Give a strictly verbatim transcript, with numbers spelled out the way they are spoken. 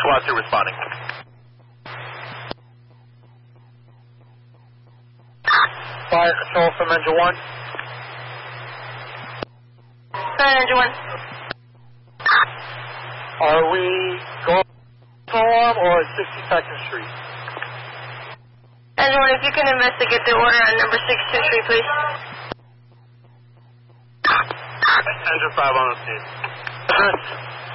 Squad two responding. Fire control from engine one. Fire engine one. Are we going to alarm or sixty-second Street? Engine one, if you can investigate the order on number sixty-two Street, please. Engine five on the scene.